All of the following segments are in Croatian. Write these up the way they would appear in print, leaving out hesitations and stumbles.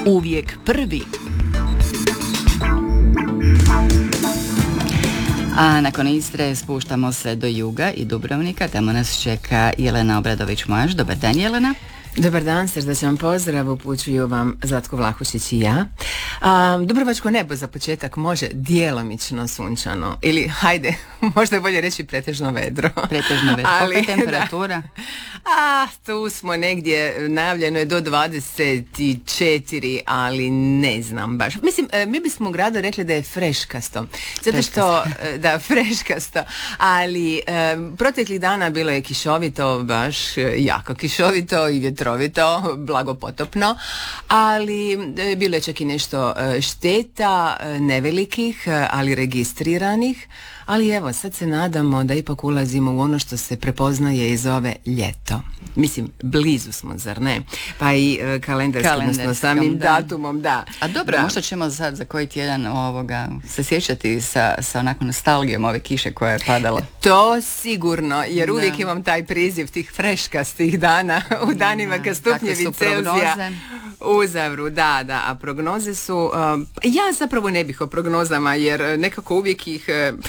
Uvijek prvi. A nakon Istre spuštamo se do juga i Dubrovnika. Tamo nas čeka Jelena Obradović-Mojaš. Dobar dan, Jelena. Dobar dan, srdačan pozdrav, upućuju vam Zlatko Vlahušić i ja. Dubrovačko nebo za početak može djelomično sunčano ili, hajde, možda je bolje reći pretežno vedro. Pretežno vedro. Kolika je temperatura? Tu smo negdje, najavljeno je do 24, ali ne znam baš. Mislim, mi bismo u gradu rekli da je freškasto. Zato što, da, freškasto. Ali proteklih dana bilo je kišovito, baš jako kišovito i vjetrovito, blagopotopno, ali bilo je čak i nešto šteta, nevelikih, ali registriranih. Ali evo, sad se nadamo da ipak ulazimo u ono što se prepoznaje i zove ljeto. Mislim, blizu smo, zar ne? Pa i kalendarskim, odnosno samim datumom, da. A dobro, da. Možda ćemo sad za koji tjedan se sjećati sa onako nostalgijom ove kiše koja je padala. To sigurno, jer uvijek imam taj priziv tih freškastih dana u danima kad stupnjevi Celzija uzavru, da, a prognoze su, ja zapravo ne bih o prognozama, jer nekako uvijek ih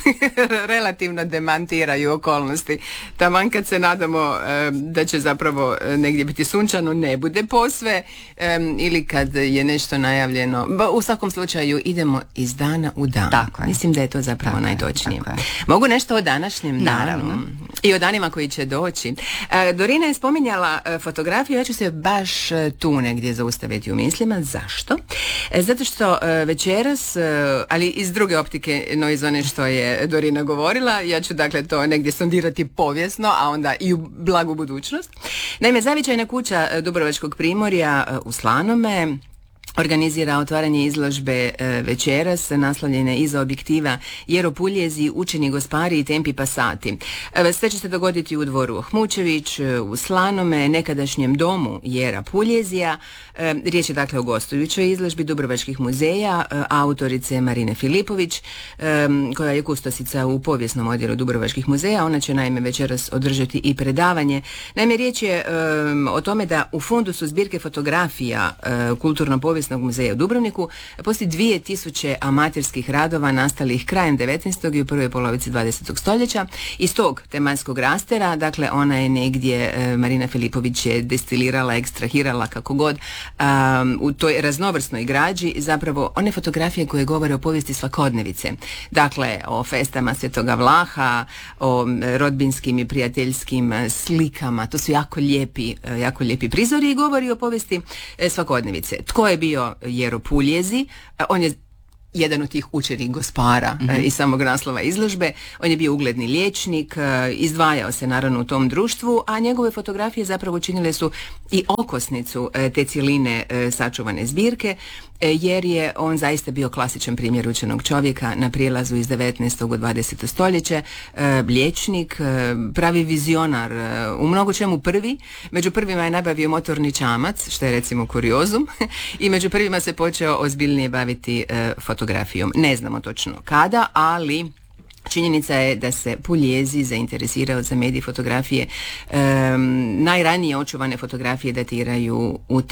relativno demantiraju okolnosti. Taman kad se nadamo da će zapravo negdje biti sunčano, ne bude posve, ili kad je nešto najavljeno. U svakom slučaju idemo iz dana u dan. Mislim da je to zapravo najtočnije. Mogu nešto o današnjem danu i o danima koji će doći. Dorina je spominjala fotografiju, ja ću se baš tu negdje zaustaviti u mislima. Zašto? Zato što večeras, ali iz druge optike, no iz one što je Dorina govorila, ja ću dakle to negdje sondirati povijesno, a onda i u blagu budućnost. Naime, zavičajna kuća Dubrovačkog primorja u Slanome organizira otvaranje izložbe večeras naslovljene iza objektiva Jero Puljezi, Učeni gospari i tempi pasati. Sve će se dogoditi u dvoru Ohmučević, u Slanome, nekadašnjem domu Jera Puljezija. Riječ je dakle o gostujućoj izložbi Dubrovačkih muzeja, autorice Marine Filipović, koja je kustosica u povijesnom odjelu Dubrovačkih muzeja. Ona će naime večeras održati i predavanje. Naime, riječ je o tome da u fundusu zbirke fotografija Kulturno-povijesnog muzeja u Dubrovniku postoji 2000 amaterskih radova nastalih krajem 19. i u prvoj polovici 20. stoljeća. Iz tog tematskog rastera, dakle ona je negdje, Marina Filipović je destilirala, ekstrahirala kako god, u toj raznovrsnoj građi zapravo one fotografije koje govore o povijesti svakodnevice. Dakle, o festama Svetoga Vlaha, o rodbinskim i prijateljskim slikama. To su jako lijepi prizori i govori o povijesti svakodnevice. Tko je bio Jero Puljezi? On je jedan od tih učenih gospara iz samog naslova izložbe. On je bio ugledni liječnik, izdvajao se naravno u tom društvu, a njegove fotografije zapravo činile su i okosnicu te cjeline sačuvane zbirke, jer je on zaista bio klasičan primjer učenog čovjeka na prijelazu iz 19. u 20. stoljeće, liječnik, pravi vizionar, u mnogo čemu prvi. Među prvima je nabavio motorni čamac, što je recimo kuriozum, i među prvima se počeo ozbiljnije baviti fotografijom. Ne znamo točno kada, ali činjenica je da se Puljezi zainteresirao za medij fotografije. Najranije očuvane fotografije datiraju u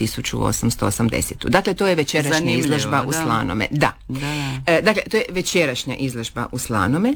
1880. Dakle, to je večerašnja izložba u Slanome. Da. Dakle, to je večerašnja izložba u Slanome,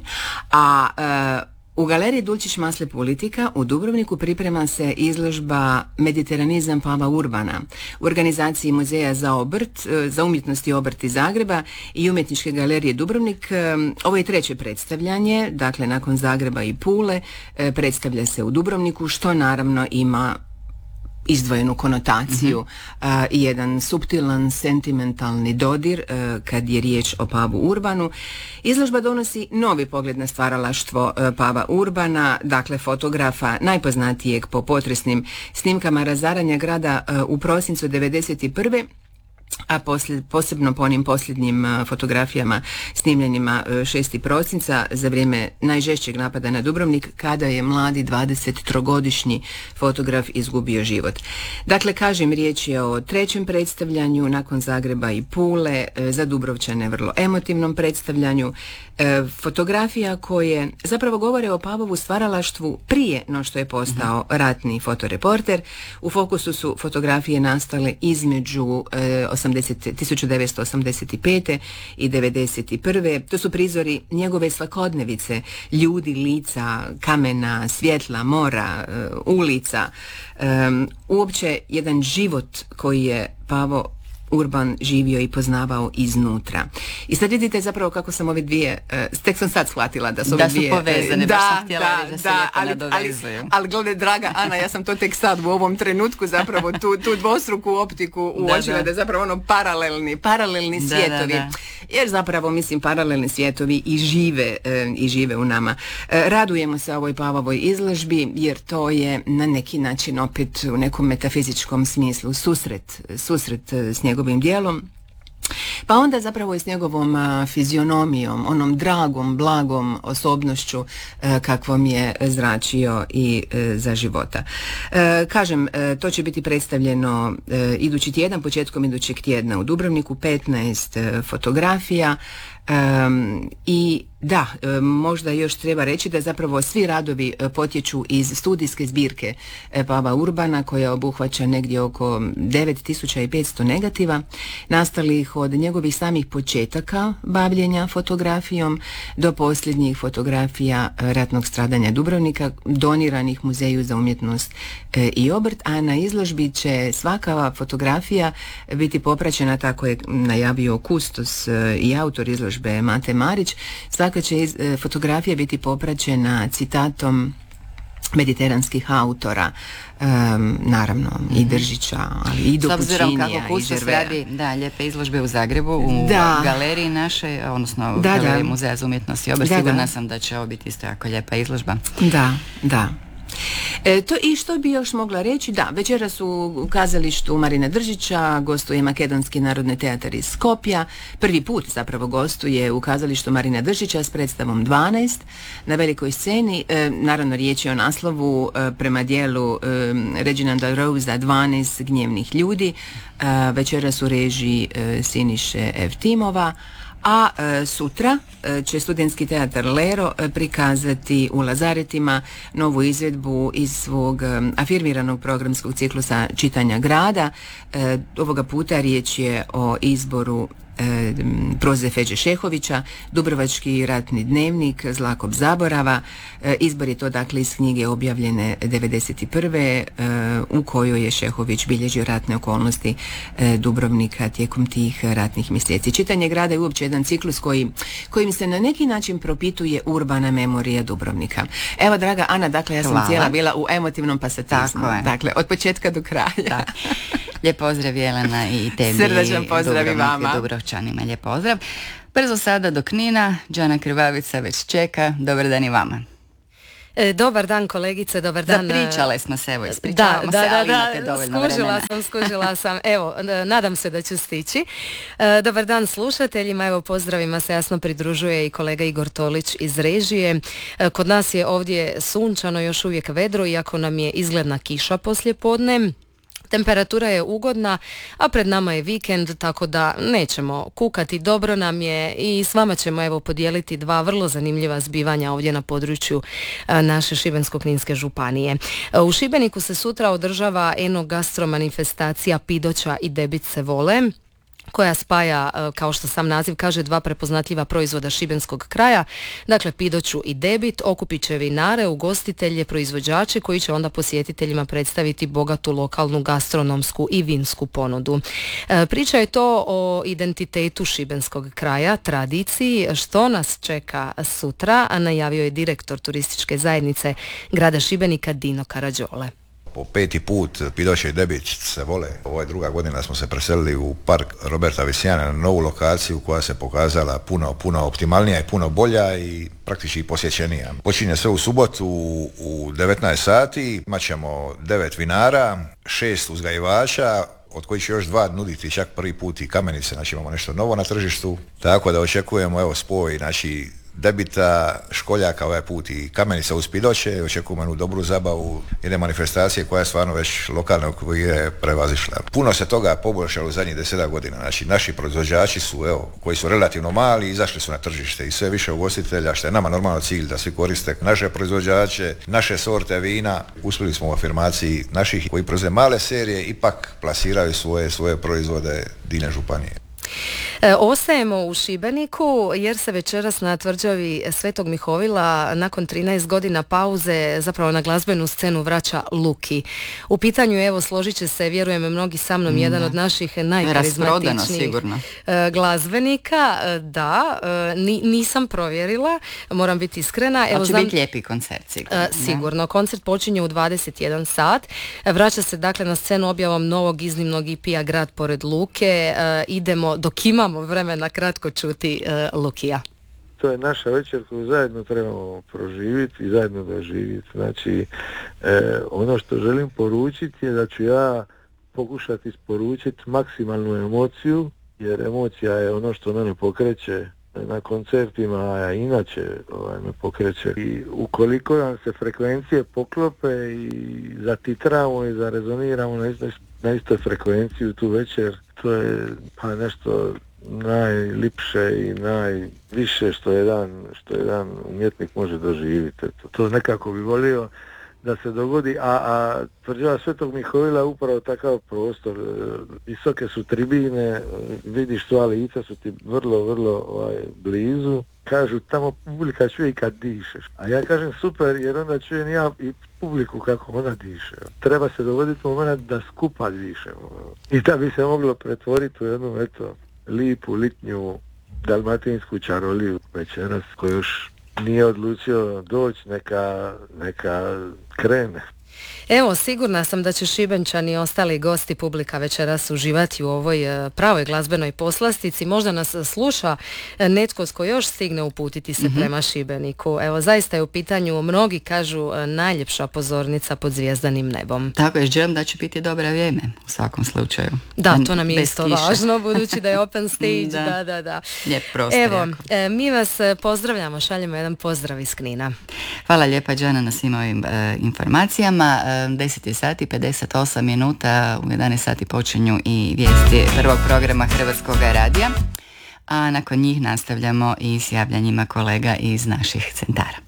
a u galeriji Dulčić Masle Politika u Dubrovniku priprema se izložba Mediteranizam Pava Urbana u organizaciji Muzeja za umjetnost i obrt iz Zagreba i Umjetničke galerije Dubrovnik. Ovo je treće predstavljanje, dakle nakon Zagreba i Pule predstavlja se u Dubrovniku, što naravno ima izdvojenu konotaciju i jedan suptilan, sentimentalni dodir kad je riječ o Pavu Urbanu. Izložba donosi novi pogled na stvaralaštvo Pava Urbana, dakle fotografa najpoznatijeg po potresnim snimkama razaranja grada u prosincu 1991. a posebno po onim posljednjim fotografijama snimljenima 6. prosinca za vrijeme najžešćeg napada na Dubrovnik, kada je mladi 23-godišnji fotograf izgubio život. Dakle, kažem, riječ je o trećem predstavljanju nakon Zagreba i Pule, za Dubrovčane vrlo emotivnom predstavljanju. Fotografija koje zapravo govore o Pavovu stvaralaštvu prije no što je postao ratni fotoreporter. U fokusu su fotografije nastale između 1985. i 91. To su prizori njegove svakodnevice, ljudi, lica, kamena, svjetla, mora, ulica, uopće jedan život koji je Pavo Urban živio i poznavao iznutra. I sad vidite zapravo kako sam ove dvije, tek sam sad shvatila da su ove dvije povezane, baš sam htjela reći da se lijepo nadovezuju. Ali gledaj, draga Ana, ja sam to tek sad u ovom trenutku zapravo tu dvostruku optiku uočila, da je zapravo ono paralelni svijetovi. Da. Jer zapravo, mislim, paralelni svijetovi i žive u nama. Radujemo se ovoj Pavovoj izložbi, jer to je na neki način opet u nekom metafizičkom smislu susret s njegovim djelom. Pa onda zapravo i s njegovom fizionomijom, onom dragom, blagom osobnošću kakvom je zračio i za života. Kažem, to će biti predstavljeno idući tjedan, početkom idućeg tjedna u Dubrovniku, 15 fotografija. I da, možda još treba reći da zapravo svi radovi potječu iz studijske zbirke Pava Urbana, koja obuhvaća negdje oko 9500 negativa, nastalih od njegovih samih početaka bavljenja fotografijom do posljednjih fotografija ratnog stradanja Dubrovnika, doniranih Muzeju za umjetnost i obrt, a na izložbi će svaka fotografija biti popraćena, tako je najavio kustos i autor izložbe Mate Marić. Svaka će fotografija biti popraćena citatom mediteranskih autora, naravno i Držića, ali i Dopućinija, s obzirom kako kustos radi lijepe izložbe u Zagrebu, u galeriji naše, odnosno galeriji Muzeja za umjetnost i obrt, sigurna sam da će ovo biti isto jako lijepa izložba. Da. To i što bi još mogla reći, da, večeras u kazalištu Marina Držića gostuje Makedonski narodni teatar iz Skopja. Prvi put zapravo gostuje u kazalištu Marina Držića s predstavom 12 na velikoj sceni. Naravno, riječ je o naslovu prema dijelu Reginalda Rosea 12 gnjevnih ljudi. Večeras u režiji Siniše Evtimova. A sutra će Studentski teatar Lero prikazati u Lazaretima novu izvedbu iz svog afirmiranog programskog ciklusa čitanja grada. Ovoga puta riječ je o izboru proze Feđe Šehovića, Dubrovački ratni dnevnik, Zlakob zaborava. Izbor je to dakle iz knjige objavljene 91. U kojoj je Šehović bilježio ratne okolnosti Dubrovnika tijekom tih ratnih mjeseci. Čitanje grada je uopće jedan ciklus kojim se na neki način propituje urbana memorija Dubrovnika. Evo, draga Ana, dakle ja sam cijela bila u emotivnom pasatizmu. Dakle, od početka do kraja. Lijep pozdrav Jelena i tebi. Srdačan pozdrav i vama. Dubrovčanima, lijep pozdrav. Brzo sada do Knina, Đana Krvavica već čeka. Dobar dan i vama. Dobar dan kolegice, dobar dan. Zapričale smo se, evo ispričavamo se, ali imate dovoljno vremena. Skužila sam, evo, nadam se da ću stići. Dobar dan slušateljima, evo pozdravima se jasno pridružuje i kolega Igor Tolić iz režije. Kod nas je ovdje sunčano, još uvijek vedro, iako nam je izgledna kiša poslijepodne. Temperatura je ugodna, a pred nama je vikend, tako da nećemo kukati, dobro nam je i s vama ćemo evo podijeliti dva vrlo zanimljiva zbivanja ovdje na području naše Šibensko-kninske županije. U Šibeniku se sutra održava enogastro manifestacija Pidoća i Debit se vole, koja spaja, kao što sam naziv kaže, dva prepoznatljiva proizvoda šibenskog kraja, dakle Pidoću i Debit. Okupit će vinare, ugostitelje, proizvođače koji će onda posjetiteljima predstaviti bogatu lokalnu gastronomsku i vinsku ponudu. Priča je to o identitetu šibenskog kraja, tradiciji, što nas čeka sutra, a najavio je direktor turističke zajednice grada Šibenika Dino Karađole. Po 5. put Pidoće i Debit se vole. Ovo je druga godina smo se preselili u park Roberta Visijana na novu lokaciju koja se pokazala puno optimalnija i puno bolja i praktički posjećenija. Počinje sve u subotu u 19 sati, imat ćemo 9 vinara, 6 uzgajivača, od kojih će još 2 nuditi čak prvi put i kamenice, znači imamo nešto novo na tržištu, tako da očekujemo spoj debita školjaka ovaj put i Kamenica uz Pidoće, očekujemo jednu dobru zabavu, jedne manifestacije koja je stvarno već lokalne okvire prevazišla. Puno se toga poboljšalo u zadnjih 10 godina, znači naši proizvođači su, koji su relativno mali, izašli su na tržište i sve više ugostitelja, što je nama normalno cilj da svi koriste naše proizvođače, naše sorte vina. Uspjeli smo u afirmaciji naših koji proizvode male serije, ipak plasiraju svoje proizvode diljem županije. Ostajemo u Šibeniku jer se večeras na tvrđavi Svetog Mihovila nakon 13 godina pauze zapravo na glazbenu scenu vraća Luki. U pitanju, evo, složit će se, vjerujem mnogi sa mnom, jedan od naših najkarizmatičnijih glazbenika. Da, nisam provjerila, moram biti iskrena. Evo, će biti lijepi koncert, sigurno. Sigurno, koncert počinje u 21 sat. Vraća se dakle na scenu objavom novog iznimnog EP-a Grad pored Luke. Idemo, dok imamo vremena, kratko čuti Lukija. To je naša večer koju zajedno trebamo proživjeti i zajedno doživjeti. Znači, ono što želim poručiti je da ću ja pokušati isporučiti maksimalnu emociju, jer emocija je ono što mene pokreće na koncertima, a inače me pokreće. I ukoliko nam se frekvencije poklope i zatitramo i zarezoniramo na istoj frekvenciji tu večer, to je pa nešto najlipše i najviše što jedan umjetnik može doživjeti. To nekako bi volio da se dogodi, a tvrđava Svetog Mihovila je upravo takav prostor. Visoke su tribine, vidiš sva lica su ti vrlo blizu. Kažu, tamo publika čuje i kad dišeš. A ja kažem super, jer onda čujem ja i publiku kako ona diše. Treba se dogoditi moment da skupa dišemo. I da bi se moglo pretvoriti u jednu, lipu, litnju, dalmatinsku čaroliju večeras, koju još nije odlučio doći, neka krene. Evo, sigurna sam da će Šibenčani i ostali gosti publika večeras uživati u ovoj pravoj glazbenoj poslastici. Možda nas sluša netko tko još stigne uputiti se prema Šibeniku. Evo, zaista je u pitanju, mnogi kažu, najljepša pozornica pod zvijezdanim nebom. Tako je, želim da će biti dobro vrijeme u svakom slučaju. Da, to nam je isto važno, budući da je open stage. Da. Lijep prostor. Evo, mi vas pozdravljamo, šaljemo jedan pozdrav iz Knina. Hvala lijepa, Đana, na svim ovim informacijama. 10 sati 58 minuta, u 11 sati počinju i vijesti prvog programa Hrvatskog radija, a nakon njih nastavljamo i s javljanjima kolega iz naših centara.